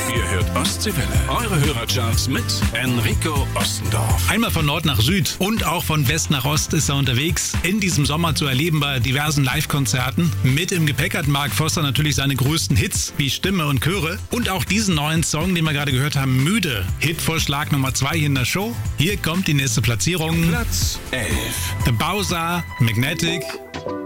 Ihr hört Ostseewelle. Eure Hörercharts mit Enrico Ostendorf. Einmal von Nord nach Süd und auch von West nach Ost ist er unterwegs. In diesem Sommer zu erleben bei diversen Live-Konzerten. Mit im Gepäck hat Mark Forster natürlich seine größten Hits wie Stimme und Chöre. Und auch diesen neuen Song, den wir gerade gehört haben, Müde. Hitvorschlag Nummer 2 hier in der Show. Hier kommt die nächste Platzierung. Platz 11. The Bowser, Magnetic.